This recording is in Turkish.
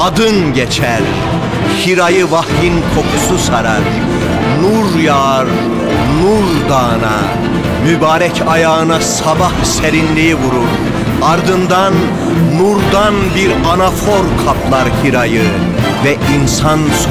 adın geçer. Hira'yı vahyin kokusu sarar. Nur yağar, nur dağına. Mübarek ayağına sabah serinliği vurur. Ardından nurdan bir anafor kaplar Hira'yı ve insan